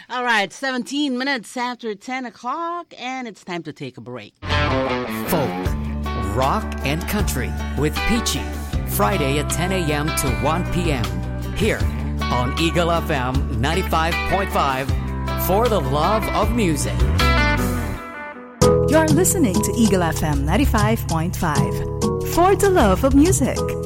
All right, 17 minutes after 10 o'clock, and it's time to take a break. Folk, rock, and country with Peachy. Friday at 10 a.m. to 1 p.m. Here on Eagle FM 95.5 for the love of music. You're listening to Eagle FM 95.5 for the love of music.